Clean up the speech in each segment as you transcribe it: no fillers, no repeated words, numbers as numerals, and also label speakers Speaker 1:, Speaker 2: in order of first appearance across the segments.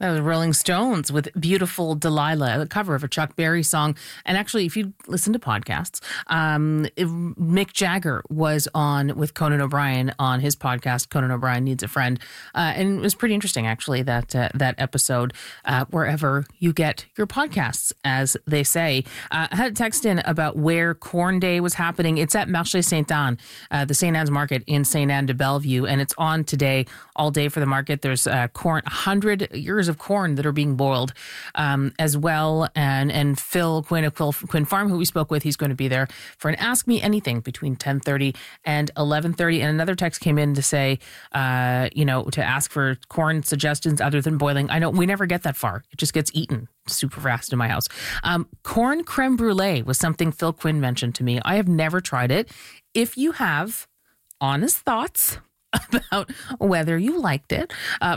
Speaker 1: That was Rolling Stones with Beautiful Delilah, the cover of a Chuck Berry song. And actually, if you listen to podcasts, Mick Jagger was on with Conan O'Brien on his podcast, Conan O'Brien Needs a Friend. And it was pretty interesting, actually, that episode, wherever you get your podcasts, as they say. I had a text in about where Corn Day was happening. It's at Marché Sainte-Anne, the St. Anne's Market in St. Anne de Bellevue. And it's on today, all day for the market. There's corn, 100 years of corn that are being boiled as well. And Phil Quinn of Quinn Farm, who we spoke with, he's going to be there for an Ask Me Anything between 10:30 and 11:30. And another text came in to say, to ask for corn suggestions other than boiling. I know we never get that far. It just gets eaten super fast in my house. Corn creme brulee was something Phil Quinn mentioned to me. I have never tried it. If you have honest thoughts about whether you liked it,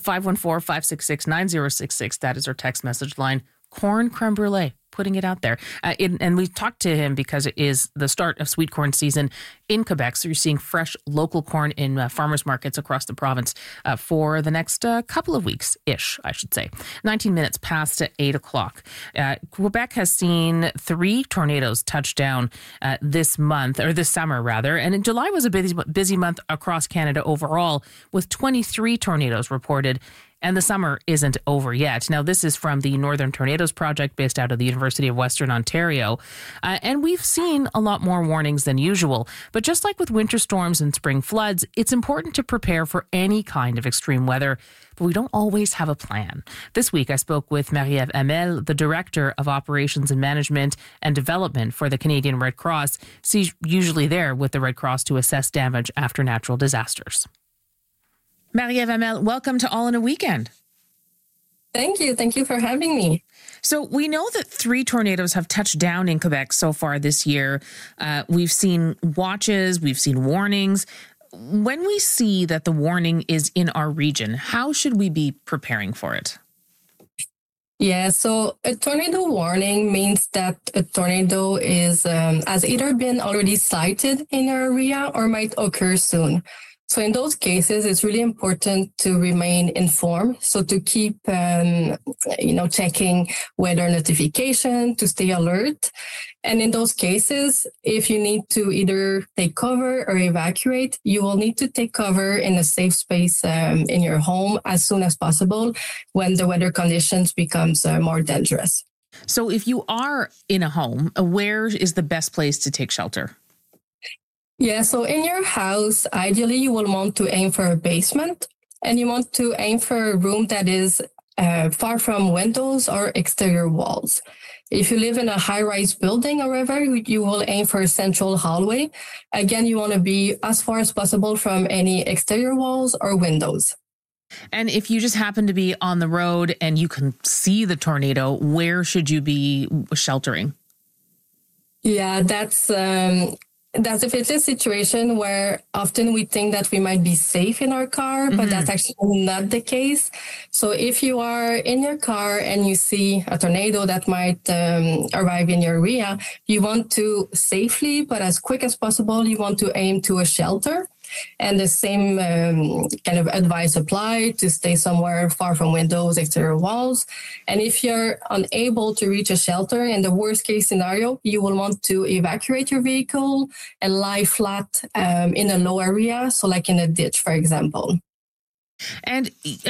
Speaker 1: 514-566-9066. That is our text message line. Corn creme brulee, putting it out there. And we talked to him because it is the start of sweet corn season in Quebec. So you're seeing fresh local corn in farmers markets across the province for the next couple of weeks-ish, I should say. 19 minutes past 8 o'clock. Quebec has seen 3 tornadoes touch down this summer, rather. And in July was a busy month across Canada overall, with 23 tornadoes reported. And the summer isn't over yet. Now, this is from the Northern Tornadoes Project based out of the University of Western Ontario. And we've seen a lot more warnings than usual. But just like with winter storms and spring floods, it's important to prepare for any kind of extreme weather. But we don't always have a plan. This week, I spoke with Marie-Ève Hamel, the Director of Operations and Management and Development for the Canadian Red Cross. She's usually there with the Red Cross to assess damage after natural disasters. Marie-Ève Hamel, welcome to All in a Weekend.
Speaker 2: Thank you. Thank you for having me.
Speaker 1: So we know that 3 tornadoes have touched down in Quebec so far this year. We've seen watches, we've seen warnings. When we see that the warning is in our region, how should we be preparing for it?
Speaker 2: Yeah, so a tornado warning means that a tornado has either been already sighted in your area or might occur soon. So in those cases, it's really important to remain informed. So to keep, checking weather notification, to stay alert. And in those cases, if you need to either take cover or evacuate, you will need to take cover in a safe space in your home as soon as possible when the weather conditions becomes more dangerous.
Speaker 1: So if you are in a home, where is the best place to take shelter?
Speaker 2: Yeah, so in your house, ideally, you will want to aim for a basement, and you want to aim for a room that is far from windows or exterior walls. If you live in a high-rise building, however, you will aim for a central hallway. Again, you want to be as far as possible from any exterior walls or windows.
Speaker 1: And if you just happen to be on the road and you can see the tornado, where should you be sheltering?
Speaker 2: Yeah, that's if it's a situation where often we think that we might be safe in our car, but that's actually not the case. So if you are in your car and you see a tornado that might arrive in your area, you want to safely, but as quick as possible, you want to aim to a shelter. And the same kind of advice apply to stay somewhere far from windows, exterior walls. And if you're unable to reach a shelter, in the worst case scenario, you will want to evacuate your vehicle and lie flat in a low area, so like in a ditch, for example.
Speaker 1: And,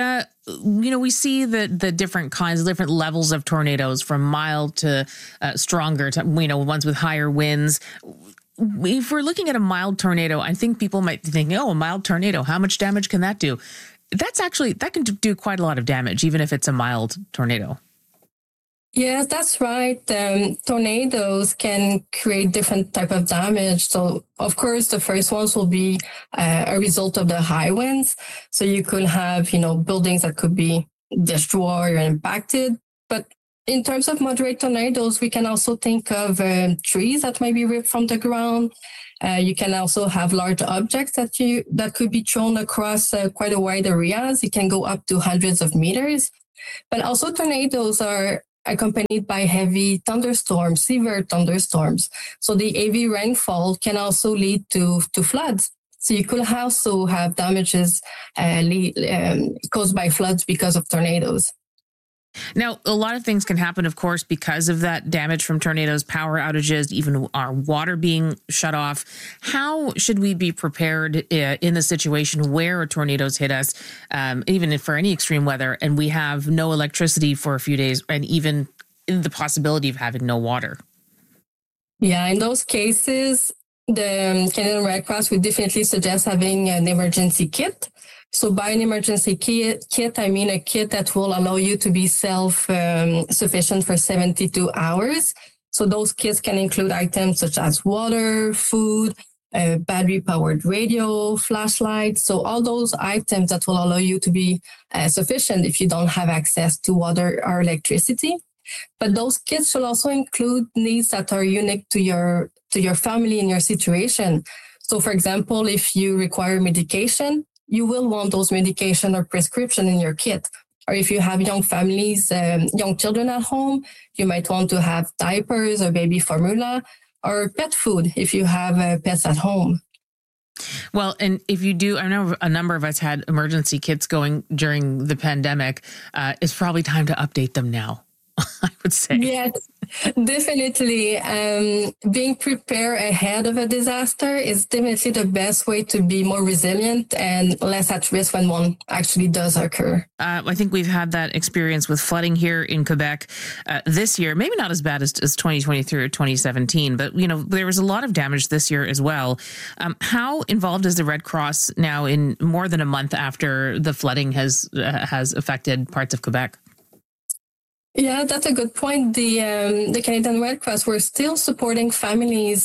Speaker 1: we see the different kinds, different levels of tornadoes from mild to stronger, to, ones with higher winds. If we're looking at a mild tornado, I think people might think, a mild tornado, how much damage can that do? That can do quite a lot of damage, even if it's a mild tornado.
Speaker 2: Yes, that's right. Tornadoes can create different type of damage. So, of course, the first ones will be a result of the high winds. So you could have, buildings that could be destroyed or impacted. But in terms of moderate tornadoes, we can also think of trees that might be ripped from the ground. You can also have large objects that could be thrown across quite a wide areas. It can go up to hundreds of meters. But also tornadoes are accompanied by heavy thunderstorms, severe thunderstorms. So the heavy rainfall can also lead to floods. So you could also have damages caused by floods because of tornadoes.
Speaker 1: Now, a lot of things can happen, of course, because of that damage from tornadoes, power outages, even our water being shut off. How should we be prepared in the situation where tornadoes hit us, even for any extreme weather, and we have no electricity for a few days, and even the possibility of having no water?
Speaker 2: Yeah, in those cases, the Canadian Red Cross would definitely suggest having an emergency kit. So by an emergency kit, I mean a kit that will allow you to be self-sufficient for 72 hours. So those kits can include items such as water, food, battery-powered radio, flashlight. So all those items that will allow you to be sufficient if you don't have access to water or electricity. But those kits should also include needs that are unique to your family and your situation. So for example, if you require medication, you will want those medication or prescription in your kit. Or if you have young families, young children at home, you might want to have diapers or baby formula or pet food if you have pets at home.
Speaker 1: Well, and if you do, I know a number of us had emergency kits going during the pandemic. It's probably time to update them now, I would say.
Speaker 2: Yes, definitely. Being prepared ahead of a disaster is definitely the best way to be more resilient and less at risk when one actually does occur.
Speaker 1: I think we've had that experience with flooding here in Quebec this year. Maybe not as bad as 2023 or 2017, but there was a lot of damage this year as well. How involved is the Red Cross now in more than a month after the flooding has affected parts of Quebec?
Speaker 2: Yeah, that's a good point. The Canadian Red Cross, we're still supporting families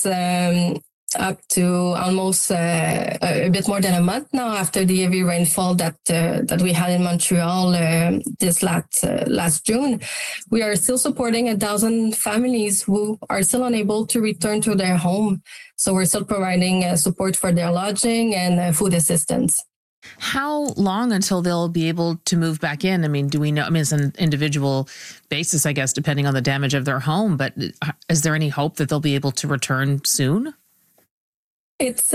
Speaker 2: up to almost a bit more than a month now after the heavy rainfall that we had in Montreal this last June. We are still supporting 1,000 families who are still unable to return to their home. So we're still providing support for their lodging and food assistance.
Speaker 1: How long until they'll be able to move back in? I mean, do we know? I mean, it's an individual basis, I guess, depending on the damage of their home. But is there any hope that they'll be able to return soon?
Speaker 2: It's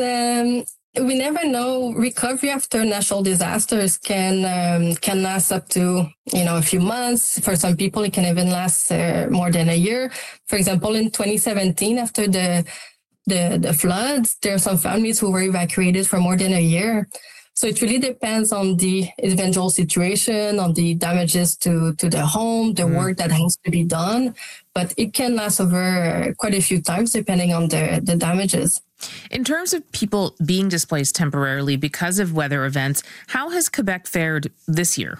Speaker 2: we never know. Recovery after natural disasters can last up to a few months. For some people, it can even last more than a year. For example, in 2017, after the floods, there are some families who were evacuated for more than a year. So it really depends on the individual situation, on the damages to the home, the work that has to be done. But it can last over quite a few times depending on the damages.
Speaker 1: In terms of people being displaced temporarily because of weather events, how has Quebec fared this year?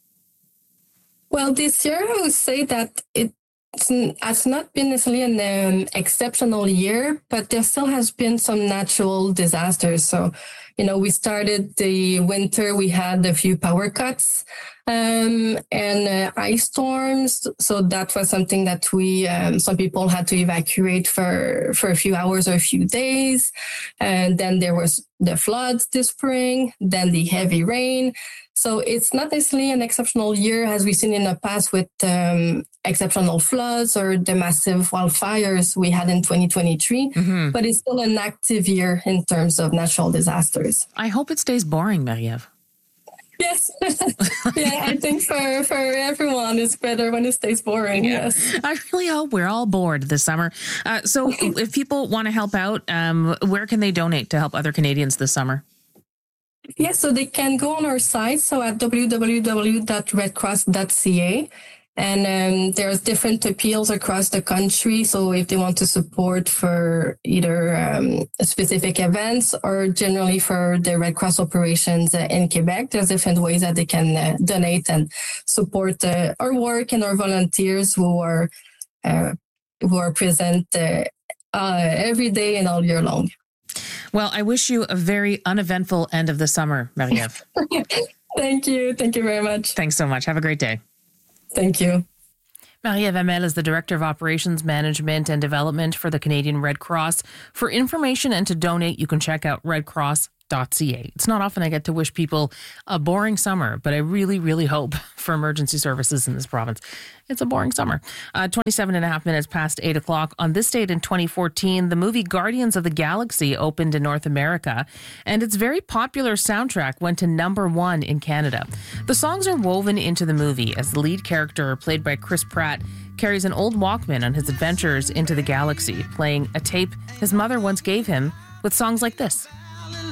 Speaker 2: Well, this year I would say that it has not been necessarily an exceptional year, but there still has been some natural disasters. So, we started the winter, we had a few power cuts and ice storms. So that was something that some people had to evacuate for a few hours or a few days. And then there was the floods this spring, then the heavy rain. So it's not necessarily an exceptional year as we've seen in the past with exceptional floods or the massive wildfires we had in 2023, but it's still an active year in terms of natural disasters.
Speaker 1: I hope it stays boring, Marie-Ève.
Speaker 2: Yes. Yeah, I think for everyone, it's better when it stays boring. Yeah. Yes.
Speaker 1: I really hope we're all bored this summer. So if people want to help out, where can they donate to help other Canadians this summer?
Speaker 2: Yes, so they can go on our site, so at www.redcross.ca. And there's different appeals across the country. So if they want to support for either specific events or generally for the Red Cross operations in Quebec, there's different ways that they can donate and support our work and our volunteers who are present every day and all year long.
Speaker 1: Well, I wish you a very uneventful end of the summer, Marie-Ève.
Speaker 2: Thank you. Thank you very much.
Speaker 1: Thanks so much. Have a great day.
Speaker 2: Thank you.
Speaker 1: Marie-Ève Hamel is the Director of Operations Management and Development for the Canadian Red Cross. For information and to donate, you can check out redcross.ca. It's not often I get to wish people a boring summer, but I really, really hope for emergency services in this province. It's a boring summer. 27 and a half minutes past 8 o'clock. On this date in 2014, the movie Guardians of the Galaxy opened in North America, and its very popular soundtrack went to #1 in Canada. The songs are woven into the movie as the lead character, played by Chris Pratt, carries an old Walkman on his adventures into the galaxy, playing a tape his mother once gave him with songs like this.